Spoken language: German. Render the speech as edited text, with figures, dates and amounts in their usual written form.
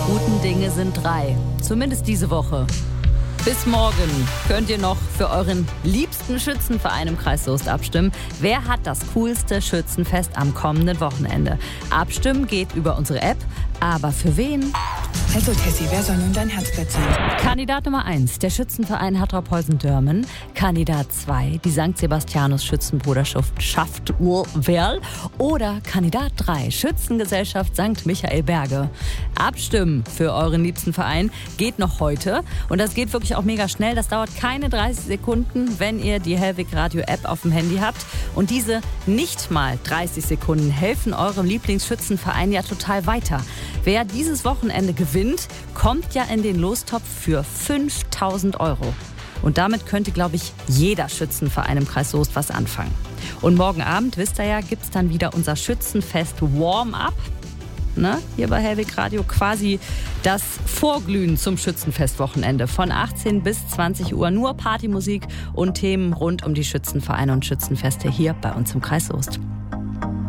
guten Dinge sind 3. Zumindest diese Woche. Bis morgen könnt ihr noch für euren liebsten Schützenverein im Kreis Soest abstimmen. Wer hat das coolste Schützenfest am kommenden Wochenende? Abstimmen geht über unsere App. Aber für wen? Also Tessie, wer soll nun dein Herzblatt sein? Kandidat Nummer 1, der Schützenverein Hattrop-Heusen-Dörmen. Kandidat 2, die St. Sebastianus Schützenbruderschaft Werl. Oder Kandidat 3, Schützengesellschaft St. Michael Berge. Abstimmen für euren liebsten Verein geht noch heute. Und das geht wirklich auch mega schnell. Das dauert keine 30 Sekunden, wenn ihr die Hellwig Radio App auf dem Handy habt. Und diese nicht mal 30 Sekunden helfen eurem Lieblingsschützenverein ja total weiter. Wer dieses Wochenende gewinnt, kommt ja in den Lostopf für 5.000 €. Und damit könnte, glaube ich, jeder Schützenverein im Kreis Soest was anfangen. Und morgen Abend, wisst ihr ja, gibt es dann wieder unser Schützenfest Warm-Up. Ne? Hier bei Hellwig Radio quasi das Vorglühen zum Schützenfestwochenende. Von 18 bis 20 Uhr nur Partymusik und Themen rund um die Schützenvereine und Schützenfeste hier bei uns im Kreis Soest.